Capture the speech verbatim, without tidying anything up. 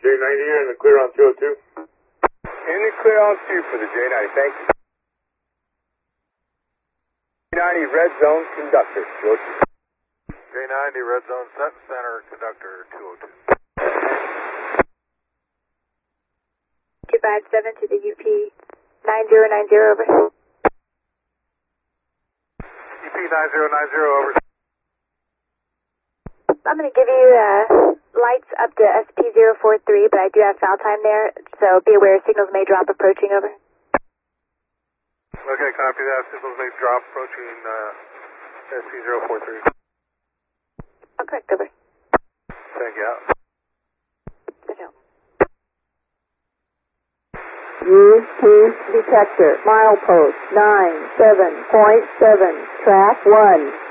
J ninety here in the clear on two oh two. In the clear on two for the J ninety, thank you. J ninety red zone conductor, two oh two. J ninety red zone set center conductor two oh two. two five seven to the U P nine zero nine zero over. U P nine zero nine zero over. I'm going to give you uh, lights up to S P zero four three, but I do have foul time there, so be aware signals may drop approaching over. Okay, copy that. Signals may drop approaching uh, S P zero four three. Oh, correct, over. Thank you. Good job. U P detector, milepost nine seven point seven, track one.